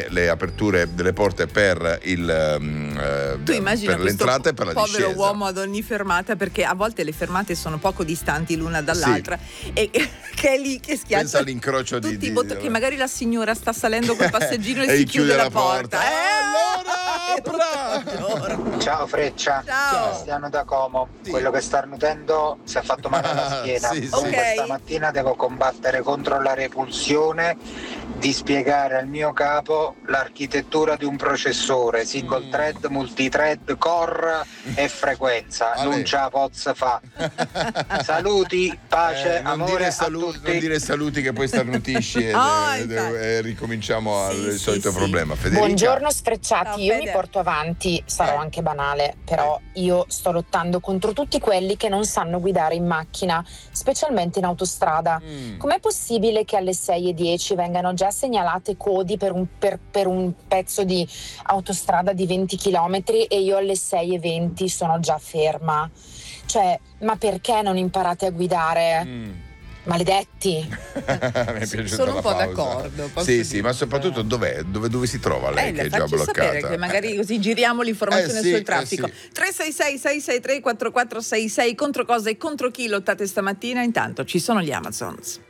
le aperture delle porte per il Tu immagina per l'entrata e per la povero discesa. uomo ad ogni fermata, perché a volte le fermate sono poco distanti l'una dall'altra, e che è lì che schiaccia. Pensa all'incrocio tutti di i bottoni, che magari la signora sta salendo col passeggino e e si chiude la porta. Allora apra! Ciao Freccia, Ciao. Cristiano da Como. Sì. Quello che starnutendo si è fatto male alla schiena. Sì, sì. Comunque Ok. stamattina devo combattere contro la repulsione di spiegare al mio capo l'architettura di un processore, single thread, multithread, core e frequenza. Ale. Non ce la posso fa. Saluti, pace, non amore dire a saluti, tutti. non dire saluti che poi starnutisci Infatti. e ricominciamo Sì, al sì, solito sì. problema. Federica? Buongiorno sfrecciati, Ciao, io Fede. mi porto avanti, sarò anche banale, però io sto lottando contro tutti quelli che non sanno guidare in macchina, specialmente in autostrada. Com'è possibile che alle 6:10 vengano già segnalate codi per un pezzo di autostrada di 20 km e io alle 6:20 sono già ferma? Cioè, ma perché non imparate a guidare? Maledetti! Mi è piaciuta Sono la un po' pausa. d'accordo, posso Sì, sì, dire. ma soprattutto dove si trova lei che è già facci sapere, bloccata? che magari così giriamo l'informazione sì, sul traffico. sì. 366 663 4466, contro cosa e contro chi lottate stamattina? Intanto ci sono gli Amazons.